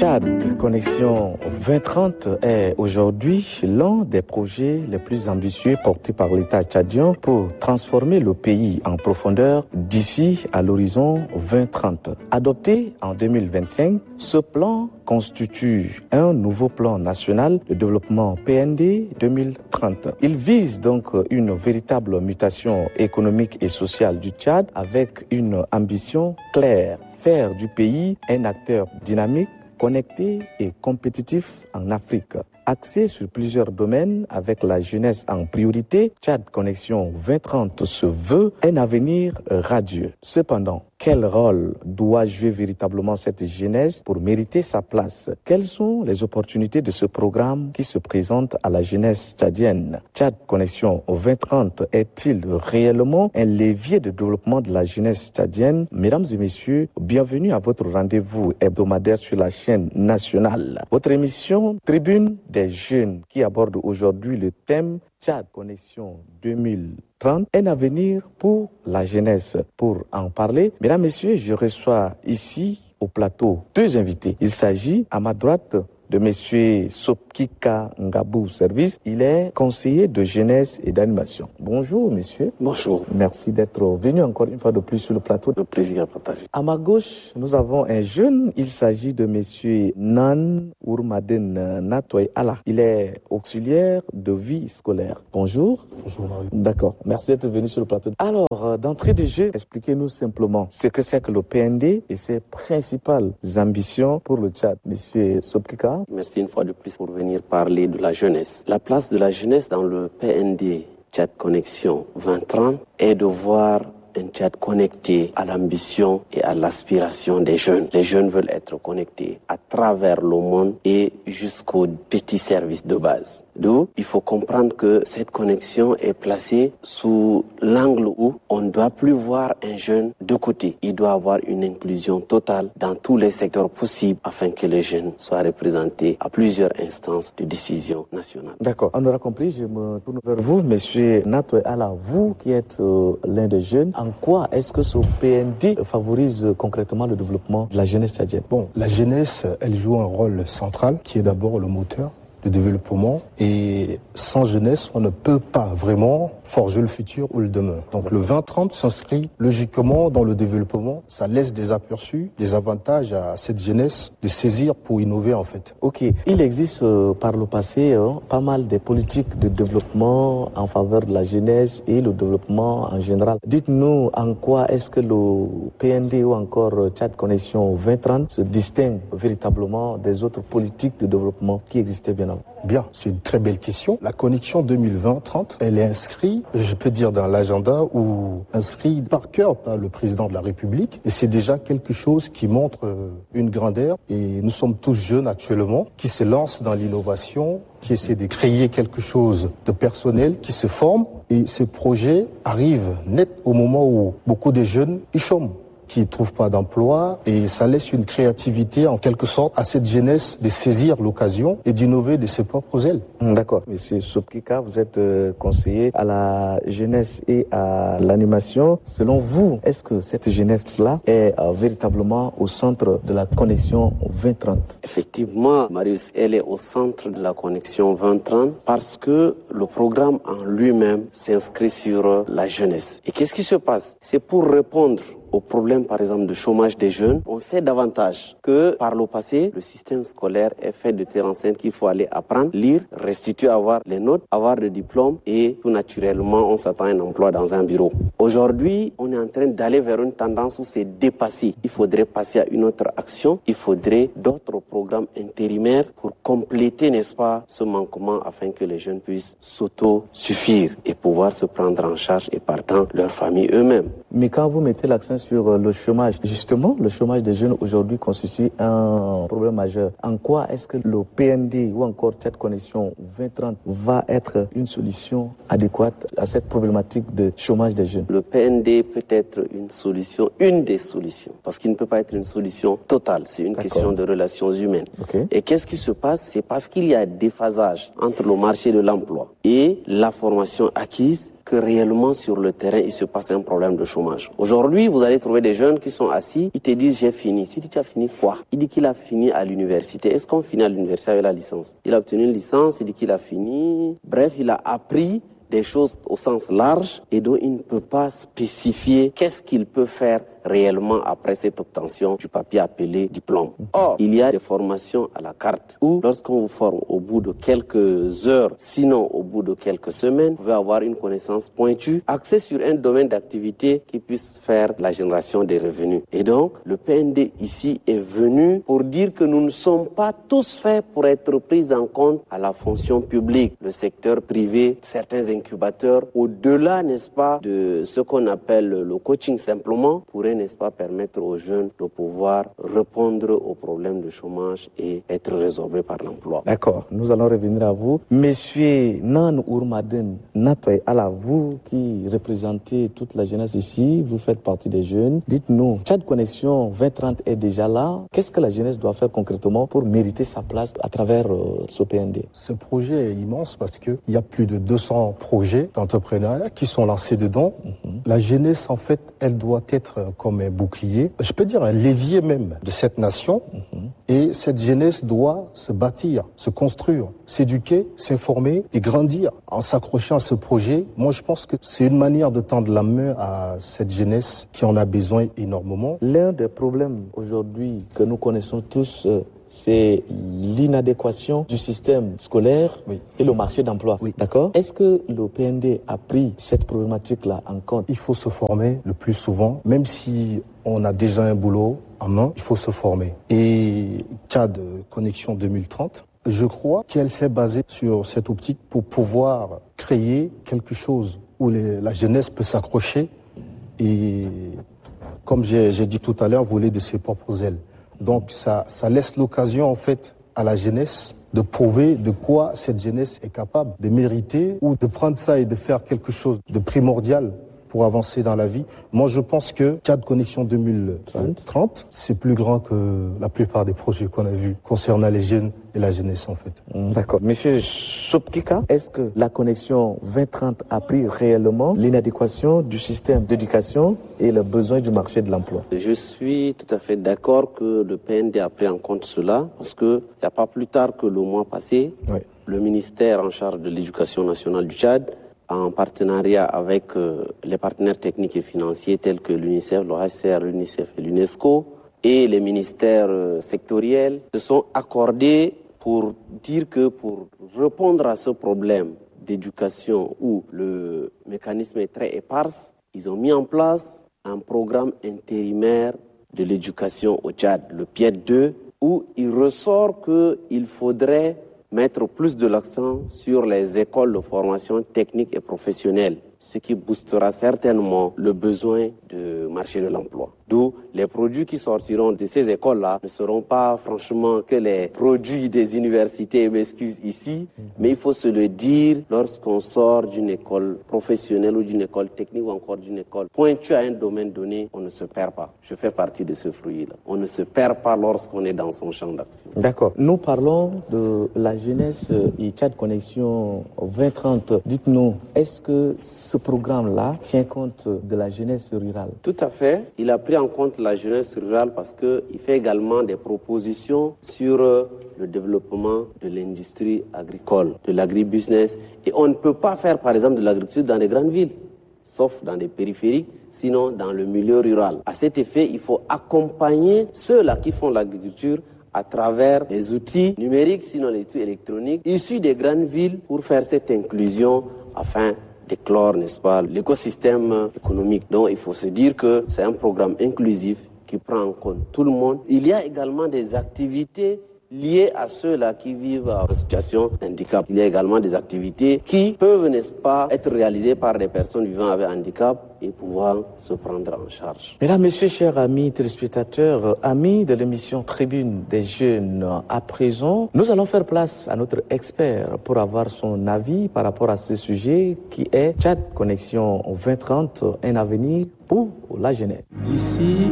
Tchad Connexion 2030 est aujourd'hui l'un des projets les plus ambitieux portés par l'État tchadien pour transformer le pays en profondeur d'ici à l'horizon 2030. Adopté en 2025, ce plan constitue un nouveau plan national de développement PND 2030. Il vise donc une véritable mutation économique et sociale du Tchad avec une ambition claire, faire du pays un acteur dynamique, connecté et compétitif en Afrique. Axé sur plusieurs domaines avec la jeunesse en priorité, Tchad Connexion 2030 se veut un avenir radieux. Cependant, quel rôle doit jouer véritablement cette jeunesse pour mériter sa place? Quelles sont les opportunités de ce programme qui se présente à la jeunesse tchadienne? Tchad Connexion 2030 est-il réellement un levier de développement de la jeunesse tchadienne? Mesdames et messieurs, bienvenue à votre rendez-vous hebdomadaire sur la chaîne nationale. Votre émission Tribune des jeunes qui aborde aujourd'hui le thème Tchad Connexion 2030, un avenir pour la jeunesse. Pour en parler, mesdames, messieurs, je reçois ici au plateau deux invités. Il s'agit à ma droite de monsieur Sopkika Ngabou Service. Il est conseiller de jeunesse et d'animation. Bonjour, monsieur. Bonjour. Merci d'être venu encore une fois de plus sur le plateau. Le plaisir à partager. À ma gauche, nous avons un jeune. Il s'agit de monsieur Nan Ourmaden Natoy Allah. Il est auxiliaire de vie scolaire. Bonjour. Bonjour, Marie. D'accord. Merci d'être venu sur le plateau. Alors, d'entrée de jeu, expliquez-nous simplement ce que c'est que le PND et ses principales ambitions pour le Tchad. Monsieur Sopkika. Merci une fois de plus pour venir parler de la jeunesse. La place de la jeunesse dans le PND Tchad Connexion 2030 est de voir un Tchad connecté à l'ambition et à l'aspiration des jeunes. Les jeunes veulent être connectés à travers le monde et jusqu'aux petits services de base. D'où il faut comprendre que cette connexion est placée sous l'angle où on ne doit plus voir un jeune de côté. Il doit avoir une inclusion totale dans tous les secteurs possibles afin que les jeunes soient représentés à plusieurs instances de décision nationale. D'accord, on aura compris. Je me tourne vers vous, monsieur Natoy Allah, vous qui êtes l'un des jeunes. En quoi est-ce que ce PND favorise concrètement le développement de la jeunesse tchadienne? Bon, la jeunesse, elle joue un rôle central qui est d'abord le moteur de développement, et sans jeunesse, on ne peut pas vraiment forger le futur ou le demain. Donc le 2030 s'inscrit logiquement dans le développement, ça laisse des aperçus, des avantages à cette jeunesse de saisir pour innover en fait. Ok, il existe par le passé pas mal de politiques de développement en faveur de la jeunesse et le développement en général. Dites-nous en quoi est-ce que le PND ou encore Tchad Connexion 2030 se distingue véritablement des autres politiques de développement qui existaient bien avant? Bien, c'est une très belle question. La connexion 2020-30, elle est inscrite, je peux dire, dans l'agenda ou inscrite par cœur par le président de la République. Et c'est déjà quelque chose qui montre une grandeur. Et nous sommes tous jeunes actuellement qui se lancent dans l'innovation, qui essaient de créer quelque chose de personnel, qui se forment. Et ce projet arrive net au moment où beaucoup de jeunes y chôment, qui ne trouvent pas d'emploi, et ça laisse une créativité en quelque sorte à cette jeunesse de saisir l'occasion et d'innover de ses propres ailes. D'accord. Monsieur Sopkika, vous êtes conseiller à la jeunesse et à l'animation. Selon vous, est-ce que cette jeunesse-là est véritablement au centre de la connexion 2030? Effectivement, Marius, elle est au centre de la connexion 2030 parce que le programme en lui-même s'inscrit sur la jeunesse. Et qu'est-ce qui se passe? C'est pour répondre au problème, par exemple, de chômage des jeunes. On sait davantage que par le passé, le système scolaire est fait de terre enceinte qu'il faut aller apprendre, lire, restituer, avoir les notes, avoir le diplôme et tout naturellement, on s'attend à un emploi dans un bureau. Aujourd'hui, on est en train d'aller vers une tendance où c'est dépassé. Il faudrait passer à une autre action. Il faudrait d'autres programmes intérimaires pour compléter, n'est-ce pas, ce manquement afin que les jeunes puissent s'auto-suffire et pouvoir se prendre en charge et partant leur famille eux-mêmes. Mais quand vous mettez l'accent sur le chômage, justement, le chômage des jeunes aujourd'hui constitue un problème majeur. En quoi est-ce que le PND ou encore cette connexion 2030 va être une solution adéquate à cette problématique de chômage des jeunes? Le PND peut être une solution, une des solutions, parce qu'il ne peut pas être une solution totale. C'est une question de relations humaines. Okay. Et qu'est-ce qui se passe? C'est parce qu'il y a déphasage entre le marché de l'emploi et la formation acquise que réellement sur le terrain, il se passe un problème de chômage. Aujourd'hui, vous allez trouver des jeunes qui sont assis, ils te disent j'ai fini. Tu dis tu as fini quoi? Il dit qu'il a fini à l'université. Est-ce qu'on finit à l'université avec la licence? Il a obtenu une licence, il dit qu'il a fini. Bref, il a appris des choses au sens large et dont il ne peut pas spécifier qu'est-ce qu'il peut faire réellement après cette obtention du papier appelé diplôme. Or, il y a des formations à la carte où, lorsqu'on vous forme au bout de quelques heures, sinon au bout de quelques semaines, vous pouvez avoir une connaissance pointue, axée sur un domaine d'activité qui puisse faire la génération des revenus. Et donc, le PND ici est venu pour dire que nous ne sommes pas tous faits pour être pris en compte à la fonction publique, le secteur privé, certains incubateurs, au-delà, n'est-ce pas, de ce qu'on appelle le coaching simplement, pourrait, n'est-ce pas, permettre aux jeunes de pouvoir répondre aux problèmes de chômage et être résorbés par l'emploi. D'accord, nous allons revenir à vous. Monsieur Nan Ourmaden Natoy Ala, vous qui représentez toute la jeunesse ici, vous faites partie des jeunes. Dites-nous, Tchad Connexion 2030 est déjà là. Qu'est-ce que la jeunesse doit faire concrètement pour mériter sa place à travers ce PND? Ce projet est immense parce qu'il y a plus de 200 projets d'entrepreneuriat qui sont lancés dedans. La jeunesse, en fait, elle doit être comme un bouclier, je peux dire un levier même de cette nation. Et cette jeunesse doit se bâtir, se construire, s'éduquer, s'informer et grandir en s'accrochant à ce projet. Moi, je pense que c'est une manière de tendre la main à cette jeunesse qui en a besoin énormément. L'un des problèmes aujourd'hui que nous connaissons tous, c'est l'inadéquation du système scolaire et le marché d'emploi. D'accord? Est-ce que le PND a pris cette problématique-là en compte? Il faut se former le plus souvent, même si on a déjà un boulot en main, il faut se former. Et Tchad Connexion 2030, je crois qu'elle s'est basée sur cette optique pour pouvoir créer quelque chose où la jeunesse peut s'accrocher et, comme j'ai dit tout à l'heure, voler de ses propres ailes. Donc ça laisse l'occasion en fait à la jeunesse de prouver de quoi cette jeunesse est capable de mériter ou de prendre ça et de faire quelque chose de primordial pour avancer dans la vie. Moi, je pense que Tchad Connexion 2030, c'est plus grand que la plupart des projets qu'on a vus concernant les jeunes et la jeunesse, en fait. D'accord. Monsieur Sopkika, est-ce que la Connexion 2030 a pris réellement l'inadéquation du système d'éducation et le besoin du marché de l'emploi? Je suis tout à fait d'accord que le PND a pris en compte cela, parce qu'il n'y a pas plus tard que le mois passé, le ministère en charge de l'éducation nationale du Tchad, en partenariat avec les partenaires techniques et financiers tels que l'UNICEF, l'OHCR, l'UNICEF et l'UNESCO, et les ministères sectoriels, se sont accordés pour dire que pour répondre à ce problème d'éducation où le mécanisme est très éparse, ils ont mis en place un programme intérimaire de l'éducation au Tchad, le PIED 2, où il ressort qu'il faudrait mettre plus de l'accent sur les écoles de formation technique et professionnelle, ce qui boostera certainement le besoin de marché de l'emploi. D'où les produits qui sortiront de ces écoles-là ne seront pas franchement que les produits des universités, m'excuse ici, mais il faut se le dire, lorsqu'on sort d'une école professionnelle ou d'une école technique ou encore d'une école pointue à un domaine donné, on ne se perd pas. Je fais partie de ce fruit-là. On ne se perd pas lorsqu'on est dans son champ d'action. D'accord. Nous parlons de la jeunesse et Tchad Connexion 2030. Dites-nous, est-ce que ce programme-là tient compte de la jeunesse rurale? Tout à fait. Il a pris en compte la jeunesse rurale parce qu'il fait également des propositions sur le développement de l'industrie agricole, de l'agribusiness. Et on ne peut pas faire, par exemple, de l'agriculture dans les grandes villes, sauf dans les périphériques, sinon dans le milieu rural. À cet effet, il faut accompagner ceux-là qui font l'agriculture à travers les outils numériques, sinon les outils électroniques, issus des grandes villes pour faire cette inclusion afin d'éclore, n'est-ce pas, l'écosystème économique. Donc il faut se dire que c'est un programme inclusif qui prend en compte tout le monde. Il y a également des activités liées à ceux-là qui vivent en situation de handicap. Il y a également des activités qui peuvent, n'est-ce pas, être réalisées par des personnes vivant avec handicap et pouvoir se prendre en charge. Mesdames, Messieurs, chers amis téléspectateurs, amis de l'émission Tribune des Jeunes, à présent, nous allons faire place à notre expert pour avoir son avis par rapport à ce sujet qui est Tchad Connexion 2030, un avenir pour la jeunesse. D'ici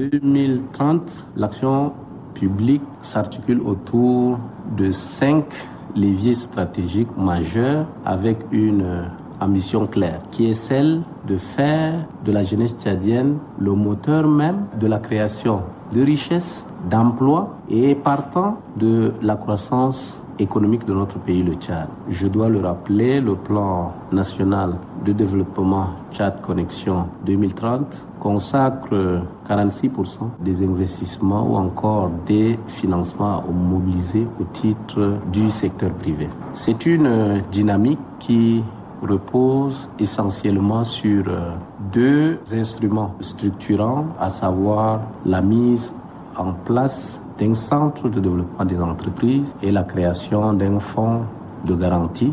2030, l'action publique s'articule autour de 5 leviers stratégiques majeurs avec une ambition claire, qui est celle de faire de la jeunesse tchadienne le moteur même de la création de richesses, d'emplois et partant de la croissance économique de notre pays, le Tchad. Je dois le rappeler, le plan national de développement Tchad Connexion 2030 consacre 46% des investissements ou encore des financements mobilisés au titre du secteur privé. C'est une dynamique qui repose essentiellement sur deux instruments structurants, à savoir la mise en place d'un centre de développement des entreprises et la création d'un fonds de garantie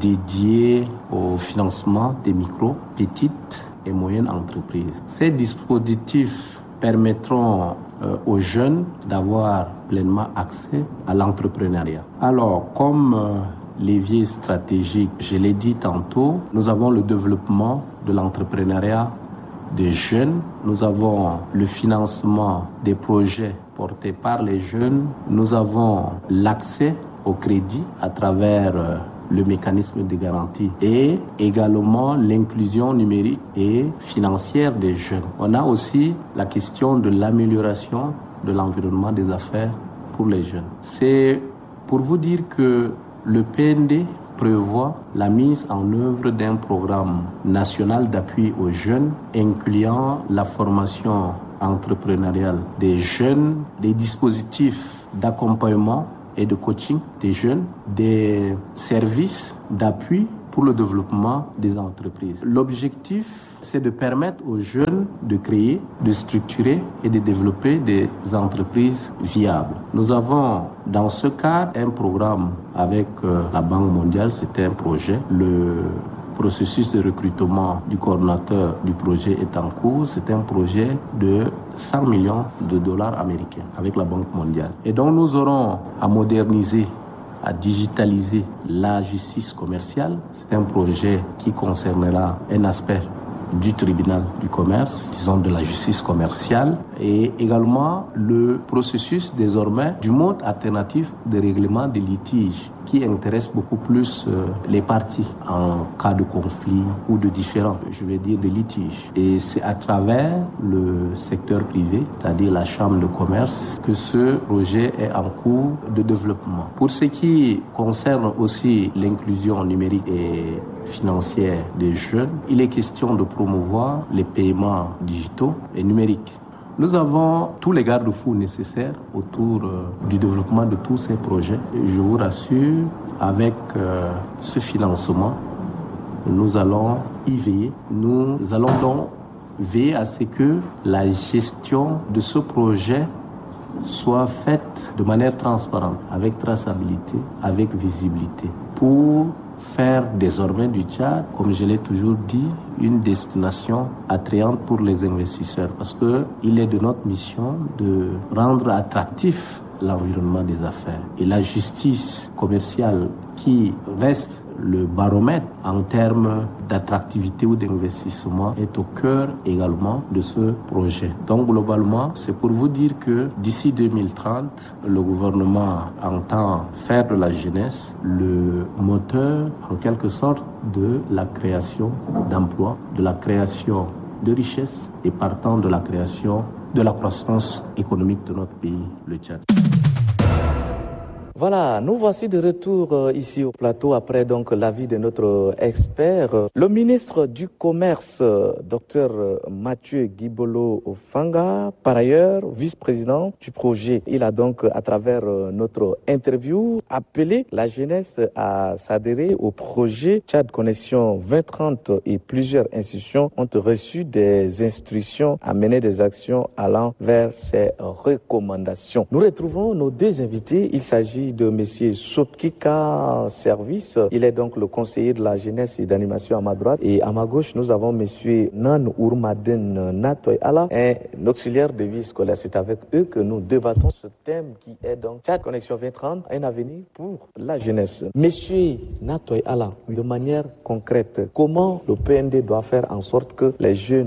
dédié au financement des micro, petites et moyennes entreprises. Ces dispositifs permettront aux jeunes d'avoir pleinement accès à l'entrepreneuriat. Alors, comme levier stratégique, je l'ai dit tantôt, nous avons le développement de l'entrepreneuriat des jeunes, nous avons le financement des projets portés par les jeunes, nous avons l'accès au crédit à travers le mécanisme de garantie et également l'inclusion numérique et financière des jeunes. On a aussi la question de l'amélioration de l'environnement des affaires pour les jeunes. C'est pour vous dire que le PND prévoit la mise en œuvre d'un programme national d'appui aux jeunes, incluant la formation entrepreneuriale des jeunes, des dispositifs d'accompagnement et de coaching des jeunes, des services d'appui pour le développement des entreprises. L'objectif, c'est de permettre aux jeunes de créer, de structurer et de développer des entreprises viables. Nous avons dans ce cadre un programme avec la Banque mondiale, c'était un projet. Le processus de recrutement du coordonnateur du projet est en cours. C'est un projet de 100 millions de dollars américains avec la Banque mondiale. Et donc nous aurons à moderniser, à digitaliser la justice commerciale. C'est un projet qui concernera un aspect du tribunal du commerce, disons de la justice commerciale, et également le processus désormais du mode alternatif de règlement des litiges qui intéresse beaucoup plus les parties en cas de conflit ou de différend, je vais dire de litiges. Et c'est à travers le secteur privé, c'est-à-dire la chambre de commerce, que ce projet est en cours de développement. Pour ce qui concerne aussi l'inclusion numérique et financière des jeunes, il est question de promouvoir les paiements digitaux et numériques. Nous avons tous les garde-fous nécessaires autour du développement de tous ces projets. Et je vous rassure, avec ce financement, nous allons y veiller. Nous allons donc veiller à ce que la gestion de ce projet soit faite de manière transparente, avec traçabilité, avec visibilité, pour faire désormais du Tchad, comme je l'ai toujours dit, une destination attrayante pour les investisseurs, parce que il est de notre mission de rendre attractif l'environnement des affaires. Et la justice commerciale qui reste le baromètre en termes d'attractivité ou d'investissement est au cœur également de ce projet. Donc globalement, c'est pour vous dire que d'ici 2030, le gouvernement entend faire de la jeunesse le moteur en quelque sorte de la création d'emplois, de la création de richesses et partant de la création de la croissance économique de notre pays, le Tchad. Voilà, nous voici de retour ici au plateau après donc l'avis de notre expert, le ministre du Commerce, Dr Mathieu Guibolo Fanga, par ailleurs vice-président du projet. Il a donc, à travers notre interview, appelé la jeunesse à s'adhérer au projet Tchad Connexion 2030 et plusieurs institutions ont reçu des instructions à mener des actions allant vers ces recommandations. Nous retrouvons nos deux invités. Il s'agit de M. Sopkika Service. Il est donc le conseiller de la jeunesse et d'animation à ma droite. Et à ma gauche, nous avons M. Nan Ourmaden Natoy Ala, un auxiliaire de vie scolaire. C'est avec eux que nous débattons ce thème qui est donc Tchad Connexion 2030, un avenir pour la jeunesse. Monsieur Natoy Ala, de manière concrète, comment le PND doit faire en sorte que les jeunes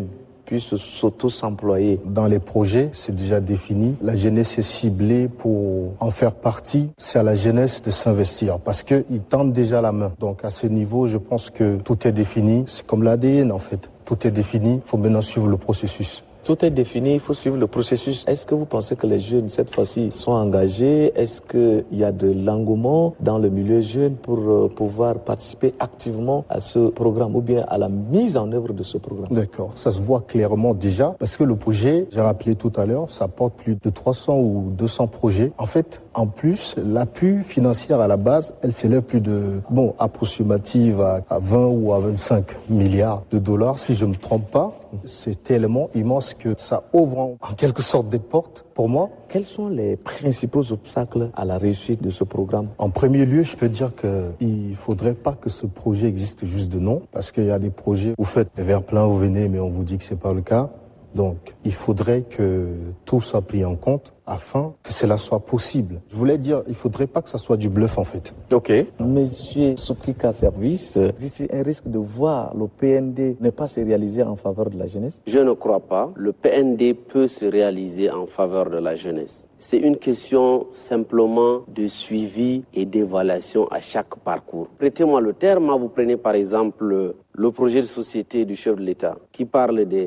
puissent s'auto-s'employer. Dans les projets, c'est déjà défini. La jeunesse est ciblée pour en faire partie. C'est à la jeunesse de s'investir parce qu'ils tendent déjà la main. Donc à ce niveau, je pense que tout est défini. C'est comme l'ADN en fait. Tout est défini. Il faut maintenant suivre le processus. Tout est défini, il faut suivre le processus. Est-ce que vous pensez que les jeunes, cette fois-ci, sont engagés? Est-ce qu'il y a de l'engouement dans le milieu jeune pour pouvoir participer activement à ce programme ou bien à la mise en œuvre de ce programme? D'accord, ça se voit clairement déjà parce que le projet, j'ai rappelé tout à l'heure, ça porte plus de 300 ou 200 projets. En fait, en plus, l'appui financier à la base, elle s'élève plus de, approximative à 20 ou à 25 milliards de dollars, si je ne me trompe pas. C'est tellement immense que ça ouvre en quelque sorte des portes pour moi. Quels sont les principaux obstacles à la réussite de ce programme? En premier lieu, je peux dire qu'il ne faudrait pas que ce projet existe juste de nom, parce qu'il y a des projets, vous faites des verres pleins, vous venez, mais on vous dit que c'est pas le cas. Donc, il faudrait que tout soit pris en compte afin que cela soit possible. Je voulais dire, il faudrait pas que ça soit du bluff en fait. Ok. Monsieur Soupkika Service, d'ici un risque de voir le PND ne pas se réaliser en faveur de la jeunesse? Je ne crois pas. Le PND peut se réaliser en faveur de la jeunesse. C'est une question simplement de suivi et d'évaluation à chaque parcours. Prêtez-moi le terme, vous prenez par exemple le projet de société du chef de l'État qui parle des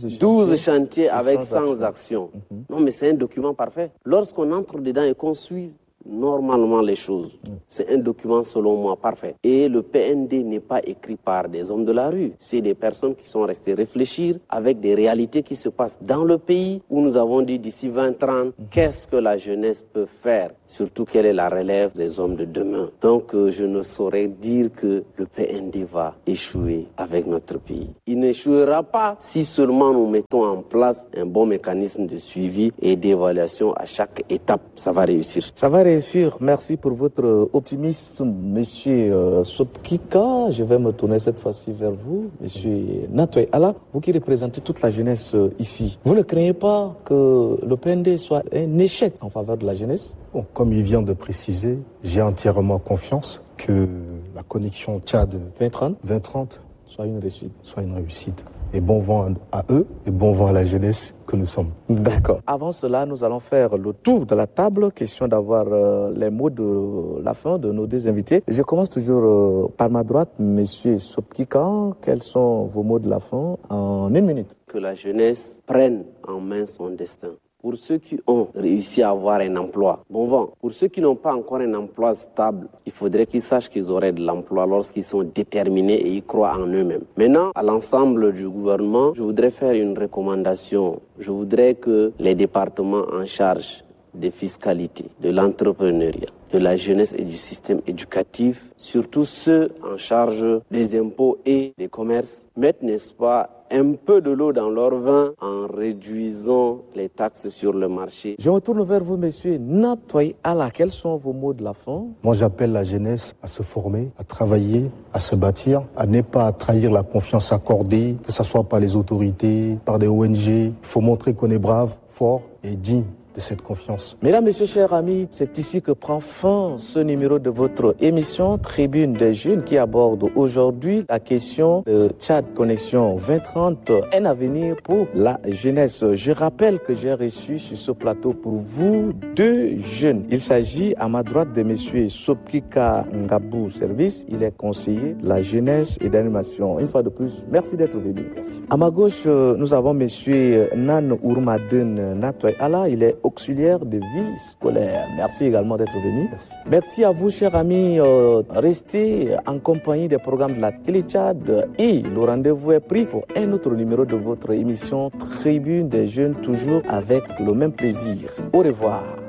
12 chantiers avec 100 actions. Non, mais c'est un document parfait. Lorsqu'on entre dedans et qu'on suit normalement les choses, c'est un document selon moi parfait. Et le PND n'est pas écrit par des hommes de la rue. C'est des personnes qui sont restées réfléchir avec des réalités qui se passent dans le pays où nous avons dit d'ici 20-30, qu'est-ce que la jeunesse peut faire? Surtout quelle est la relève des hommes de demain. Donc je ne saurais dire que le PND va échouer avec notre pays. Il n'échouera pas si seulement nous mettons en place un bon mécanisme de suivi et d'évaluation à chaque étape. Ça va réussir. Ça va réussir. Merci pour votre optimisme, monsieur Soupkika. Je vais me tourner cette fois-ci vers vous, monsieur Natoy Alla, vous qui représentez toute la jeunesse ici. Vous ne craignez pas que le PND soit un échec en faveur de la jeunesse? Bon, comme il vient de préciser, j'ai entièrement confiance que la connexion Tchad 2030 soit une réussite. Et bon vent à eux et bon vent à la jeunesse que nous sommes. D'accord. Avant cela, nous allons faire le tour de la table. Question d'avoir les mots de la fin de nos deux invités. Je commence toujours par ma droite, monsieur Soupkika. Quels sont vos mots de la fin en 1 minute? Que la jeunesse prenne en main son destin. Pour ceux qui ont réussi à avoir un emploi, bon vent. Pour ceux qui n'ont pas encore un emploi stable, il faudrait qu'ils sachent qu'ils auraient de l'emploi lorsqu'ils sont déterminés et ils croient en eux-mêmes. Maintenant, à l'ensemble du gouvernement, je voudrais faire une recommandation. Je voudrais que les départements en charge des fiscalités, de l'entrepreneuriat, de la jeunesse et du système éducatif, surtout ceux en charge des impôts et des commerces, mettent, n'est-ce pas, un peu de l'eau dans leur vin en réduisant les taxes sur le marché. Je me tourne vers vous, monsieur Natoy Alla. Quels sont vos mots de la fin? Moi, j'appelle la jeunesse à se former, à travailler, à se bâtir, à ne pas trahir la confiance accordée, que ce soit par les autorités, par des ONG. Il faut montrer qu'on est brave, fort et digne de cette confiance. Mesdames, messieurs, chers amis, c'est ici que prend fin ce numéro de votre émission Tribune des Jeunes qui aborde aujourd'hui la question de Tchad Connexion 2030, un avenir pour la jeunesse. Je rappelle que j'ai reçu sur ce plateau pour vous 2 jeunes. Il s'agit à ma droite de monsieur Soupkika Ngabou Service. Il est conseiller de la jeunesse et d'animation. Une fois de plus, merci d'être venu. Merci. À ma gauche, nous avons monsieur Nan Ourmadun Natoy Alla. Il est auxiliaire de vie scolaire. Merci également d'être venu. Merci à vous, chers amis. Restez en compagnie des programmes de la Télé Tchad et le rendez-vous est pris pour un autre numéro de votre émission Tribune des Jeunes, toujours avec le même plaisir. Au revoir.